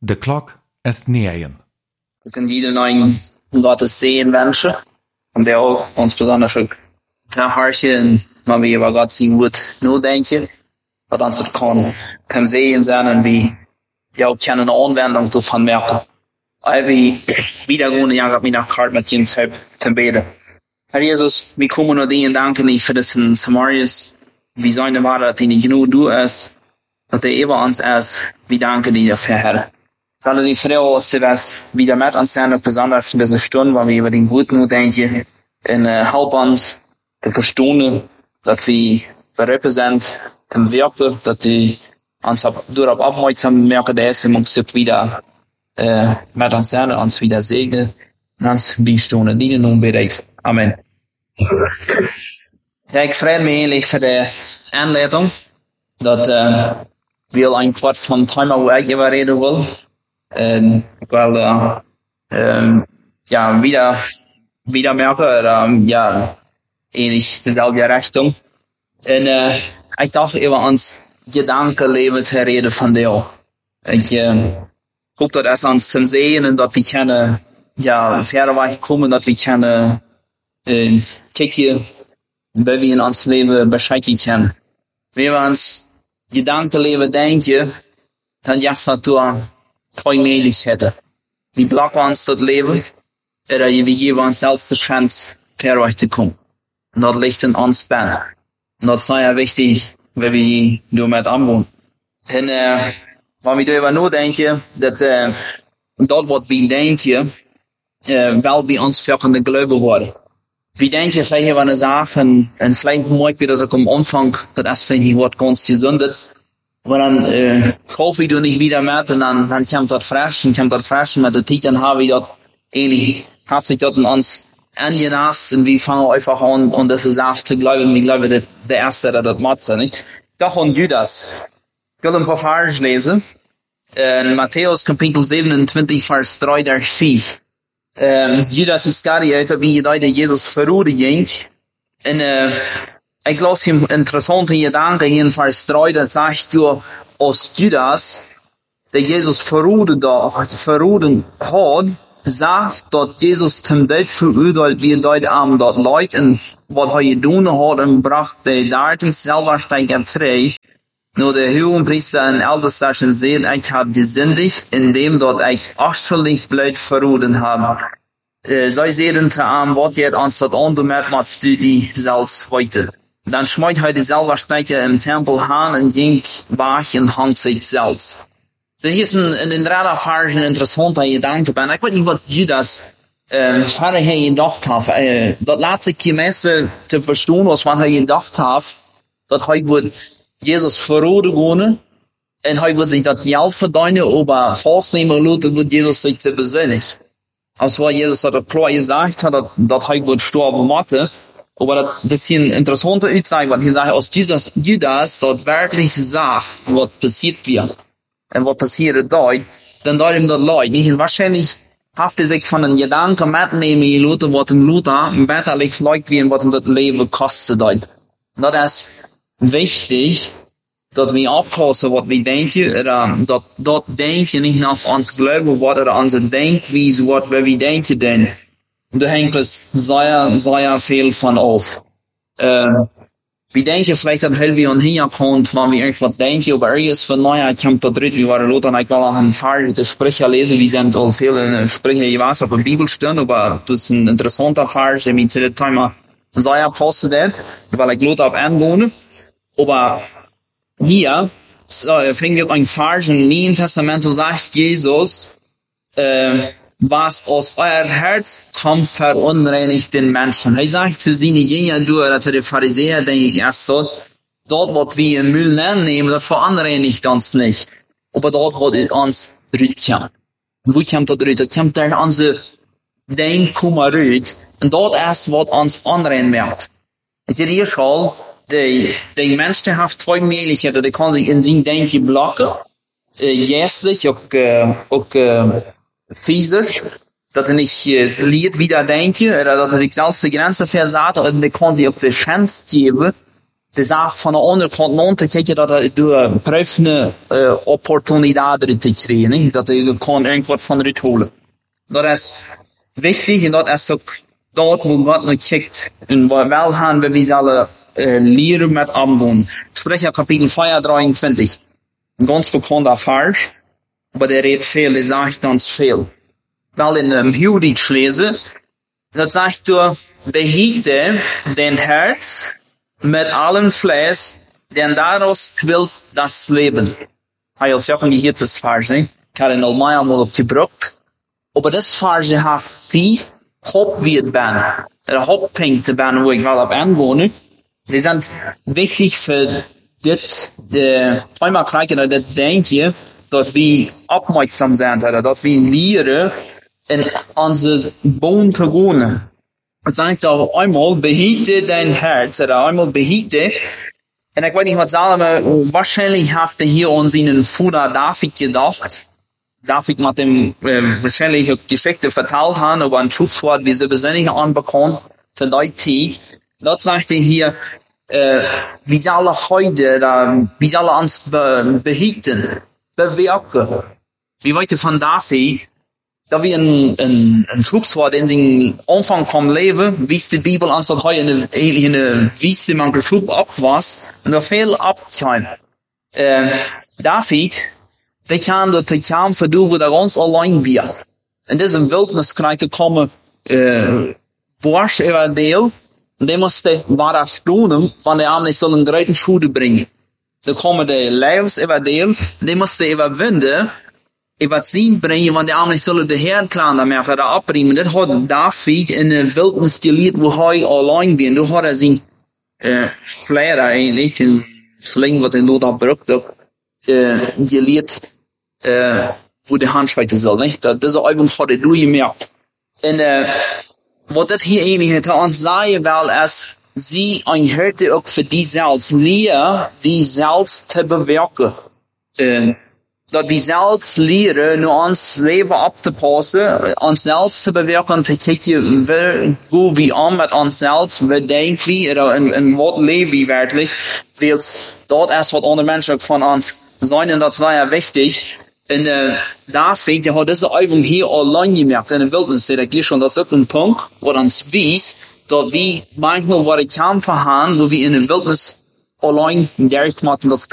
De klok ist 9. Wir können jeden neuen Gottes sehen wünschen. Und der auch uns besonders auch der Harchen, wenn wir über Gott sehen wird, nur denken, dass uns das kann sehen sein und wie ja auch keine Anwendung davon merken. Aber wie wieder gehen, ja, mit nach Kart mit ihm zu beten. Herr Jesus, wir kommen nur dir und danken dir für das in Samarias, wie seine Wahrheit, die nicht nur du ist, dass er über uns ist. Wir danken dir dafür, Herr. Gerade die Frau, was wieder mit uns sein, besonders in dieser Stunde, weil wir über den Guten nur denken, und help uns, zu verstehen, dass wir bereit sind, im Wirken, dass die uns darauf aufmerksam machen, dass wir uns wieder mit uns sein, uns wieder segnen, und uns beistehen, in den Namen Jesu. Amen. Ja, ich freue mich eigentlich für die Anleitung, dass wir ein Quart von Thema, wo ich über reden will. Weil ja wieder merke, ja ähnlich dieselbe Richtung. Und ich dachte über uns Gedankenleben zu reden von dir. Ich hoffe, dass es uns zu sehen und dass wir können ja verder kommen, dass wir können checken, wie wir in uns Leben beschreiben können. Wenn wir uns Gedankenleben denken, dann jaagt das durch twee Möglichkeiten. Wir blocken uns das Leben, oder wir geben uns selbst die Chance, verweicht zu kommen. Und das liegt in uns Beinen. Und das ist sehr wichtig, wenn wir nur mit anwohnen. Und wenn wir darüber nachdenken, dass dort, was wir denken, weil wir uns für eine Glaube worden. Wir denken vielleicht über eine Sache, und vielleicht mag wir das auch am Anfang, das ist vielleicht nicht ganz gesündet. Aber dann kaufe ich du nicht wieder mit und dann kommt das frisch und mit der Zeit, dann habe ich das ähnlich, hat sich dort in uns angenast und wir fangen einfach an und das ist auch zu glauben, ich glaube, der Erste, der das macht, nicht? Doch und Judas. Ich will ein paar Verse lesen. In Matthäus Kapitel 27, Vers 3 durch 5. Judas Iskariot, wie der Jesus verroden ging. Und ich glaube, es ist ein interessanter Gedanke hier in Vers 3, das sagt du, als Judas, der Jesus verroden hat, sagt, dass Jesus zum Tod verurteilt wird, dort am dort Leute, und was er getan hat, und brachte der Dartig selber steigen trei, nur der Hohenpriester und Ältester sehen, ich habe gesündigt, indem dort ich achterlich blöd verroden habe. Sei sehen zu am, was jetzt uns dort an, damit machst du die selbst weiter. Dann schmeißt er die selber Steiger im Tempel an und ging wach und hang sich selbst. Das ist in den drei Versen ein interessanter Gedanke. Ich weiß nicht, was Judas vorher gedacht hat. Das lässt sich gemessen zu verstehen, was er gedacht hat, dass er wird Jesus verroden gehen und er wird sich das Geld verdienen, aber festnehmen lassen, wird Jesus sich zu besinnen. Also Jesus hat klar gesagt, dass er wird sterben machen. Aber das ist ein interessanter Aussage, was ich sage, als Judas dort wirklich sagt, was passiert wird. Und was passiert dort, dann dort ihm das Leid. Nicht wahrscheinlich hat er sich von den Gedanken mitnehmen, Leute, was ihm Luther betterlich leid wie was ihm das Leben kostet dort. Das ist wichtig, dass wir aufpassen, was wir denken, oder dort denken nicht nach uns glauben, was oder unsere Denkweise, was wir denken, denn da hängt es sehr viel von auf. Wir denken vielleicht, dass wir uns hinkommen, wenn wir irgendwas denken, aber irgendwas von neuer kommt da drin, wie war der Lothar, ich will auch ein paar Sprüche lesen, wir sind all viele Sprüche, ich weiß, auf der Bibel stehen, aber das ist ein interessanter Vers, der mir zu dem Thema sehr passt, weil ich Lothar auf anwohne. Aber hier, fängt wir ein Vers im Neuen Testament, sagt Jesus, was aus euer Herz kommt, verunreinigt den Menschen. Er sagt zu seinen Jüngern, oder zu den Pharisäern, denke ich erst dort, was wir im Müll nehmen, das verunreinigt uns nicht. Aber dort, wo uns rüttet. Wo kommt das rüttet? Das kommt durch unsere Denken rüttet. Und dort erst, was uns anreinigt. Ich sehe hier schon, der Mensch, der hat zwei Möglichkeiten, der kann sich in seinem Denken blocken, jährlich, auch physisch, dass er nicht Lied wieder denken, oder dass er sich selbst die Grenze versagt, und er kann sich auf die Chance geben, de zaak van de onderkant non te kijken dat de prüfende opportuniteiten te krijgen, niet? Dat je kan irgendwas van eruit holen. Dat is wichtig en dat is ook dat wo God naar kijkt en wel gaan we zullen leren met omgaan. Sprecher Kapitel 23. Een ganz bekannter Vers, aber der redet viel, der sagt ganz viel. Wel in Judith lezen, dat zegt du, behiete den Herz mit allem Fleisch, denn daraus quillt das Leben. Hij heeft ook een gehirtes Vers, ne? Ik had een al mal opgebrukt. Aber das Vers hat viel Hauptwert ben. Hauptpunkte ben, wo ich wel op aanwonen. Die sind wichtig für dit, einmal krijgen dat dit denkje, dat we opmerksam zijn, dat we leren in onze boon te wonen. Het zegt auch einmal, behiete dein Herz, oder einmal behiete, en ik weet niet wat Salomo, wahrscheinlich hat hier uns in den Vater David gedacht, David mit dem wahrscheinlich auch Geschichte verteilt haben, aber ein Schutzwort, wie sie besinnlich anbekommen, für die Zeit. Dort sagt er hier, wie soll heute, wie soll uns behieten, bewirken. Wie weit von David, da wie ein Schutzwort in den Anfang vom Leben, wie es die Bibel uns das heute in eine Wüste man geschub ab was, und da viel abzahlen. David, der kann dort kämpfen, wo der ganz allein wird. In diesem Wildnis krijgt kommen, Borsch über Deel, und der musste wahrer stonen, wann der Arm nicht so einen großen Schude bringen. Da kommen die Leus über Deel, der musste überwinden, über sie bringen, wann der Arm nicht soll der Herr klar, da mehr da abbringen. Das hat David in der Wildnis gelebt, wo er allein wird. Da hat sein, Schleier eigentlich, den Sling, was er dort abbrückt, gelebt, wo der Hand schweiten soll, nicht? Das ist einfach hat er durchgemerkt. Und, was das hier eigentlich hat uns sagen will, ist, sie ein Hirte auch für die selbst, lehren, die selbst zu bewirken. Dat wir selbst lehren, nur uns Leben abzupassen, uns selbst zu bewirken, zu kijken, wo wir an mit uns selbst, wie denken wir, oder in wat leben wir wirklich, weil dort ist, was andere Menschen von uns sein, und das ist sehr wichtig. Und David, der hat diese Übung hier allein gemerkt, in der Wildnis, der geht schon, das ist ein Punkt, wo uns wies, dass wir manchmal, wo die Kämpfe haben, wo wir in der Wildnis allein direkt machen, das